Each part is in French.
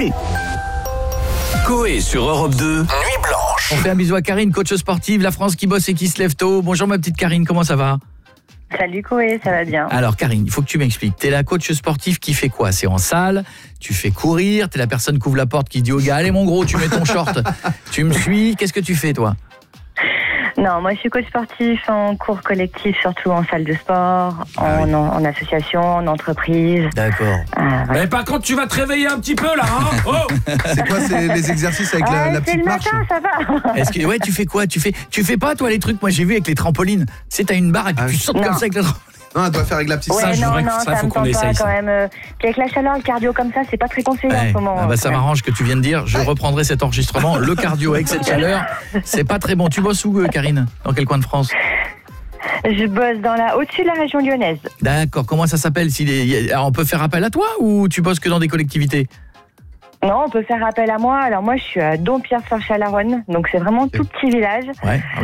plus. Coé sur Europe 2, Nuit Blanche. On fait un bisou à Karine, coach sportive, la France qui bosse et qui se lève tôt. Bonjour ma petite Karine, comment ça va ? Salut Coé, ça va bien. Alors Karine, il faut que tu m'expliques. T'es la coach sportive qui fait quoi ? C'est en salle, tu fais courir, t'es la personne qui ouvre la porte qui dit au gars, allez mon gros, tu mets ton short, tu me suis, qu'est-ce que tu fais toi ? Non, moi je suis coach sportif en cours collectif, surtout en salle de sport, en association, en entreprise. D'accord. Voilà. Mais par contre, tu vas te réveiller un petit peu là, hein. Oh. C'est quoi les exercices avec la c'est petite le marche? matin, ça va. Est-ce que tu fais quoi ? Tu fais pas toi les trucs, moi j'ai vu avec les trampolines. C'est t'as une barre et puis tu sautes Non. comme ça avec la trampoline. Non, elle doit faire avec la petite Ouais, Ça, je non, voudrais que non, ça, ça faut me qu'on tente essaye pas ça. quand même. Puis avec la chaleur, le cardio comme ça, c'est pas très conseillé en Ouais. ce moment. Ah bah ça m'arrange que tu viennes de dire, je reprendrai cet enregistrement. Le cardio avec cette chaleur, c'est pas très bon. Tu bosses où Karine ? Dans quel coin de France ? Je bosse au-dessus de la région lyonnaise. D'accord, comment ça s'appelle ? Alors, on peut faire appel à toi ou tu bosses que dans des collectivités ? Non, on peut faire appel à moi. Alors moi, je suis à Dompierre-sur-Chalaronne, donc c'est vraiment tout petit village, Ouais, ah oui.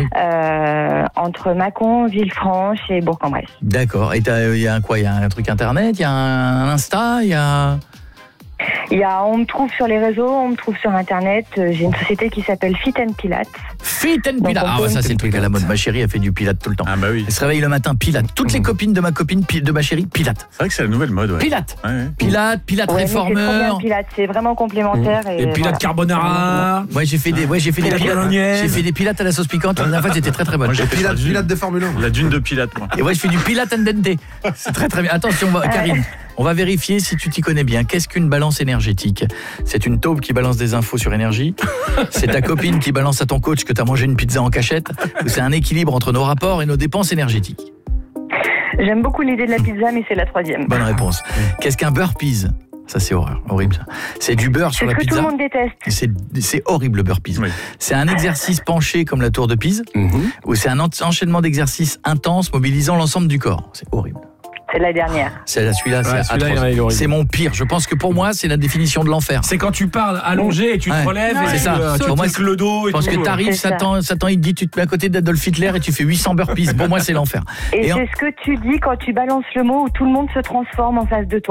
entre Mâcon, Villefranche et Bourg-en-Bresse. D'accord, et il y a quoi ? Il y a un truc internet, il y a un Insta, il y a... On me trouve sur les réseaux, on me trouve sur Internet. J'ai une société qui s'appelle Fit & Pilates. Fit and Pilates. Ah bah ça c'est le truc à la mode. Ma chérie elle fait du Pilates tout le temps. Ah bah oui. Elle se réveille le matin, Pilates. Toutes les copines de ma copine, de ma chérie, Pilates. C'est vrai que c'est la nouvelle mode, ouais. Pilates. Ouais. Pilates Ouais, mais c'est trop réformeur. bien, Pilates, c'est vraiment complémentaire. Et Pilates voilà. carbonara. Ouais, j'ai fait des Pilates Pilates. bolognaise. J'ai fait des Pilates à la sauce piquante. La dernière fois, c'était très très bonne. Moi, j'ai fait Pilates de Formule 1. La dune de Pilates, moi. Et ouais, je fais du Pilates andente. C'est très très bien. Attention, Karine, on va vérifier si tu t'y connais bien. Qu'est-ce qu'une balance énergétique ? C'est une taupe qui balance des infos sur énergie. C'est ta copine qui balance à ton coach que tu as mangé une pizza en cachette. Ou c'est un équilibre entre nos rapports et nos dépenses énergétiques ? J'aime beaucoup l'idée de la pizza, mais c'est la troisième. Bonne réponse. Qu'est-ce qu'un burpees ? Ça c'est horrible ça. C'est du beurre C'est sur ce la que tout pizza. le monde déteste. C'est horrible le burpees. Oui. C'est un exercice penché comme la tour de Pise, ou c'est un enchaînement d'exercices intenses mobilisant l'ensemble du corps. C'est horrible. C'est la dernière. Celui-là, c'est celui-là, atroce. il est horrible. C'est mon pire. Je pense que pour moi, c'est la définition de l'enfer. C'est quand tu parles allongé et tu Ouais. te relèves et C'est ça. tu Pour moi, tisses le dos et Je pense tout. que t'arrives, C'est ça. Satan, il te dit, tu te mets à côté d'Adolf Hitler et tu fais 800 burpees. Pour moi, c'est l'enfer. Et Et c'est ce que tu dis quand tu balances le mot où tout le monde se transforme en face de toi.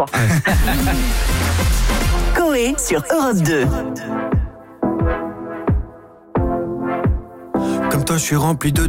Coé sur Europe 2. Comme toi, je suis rempli de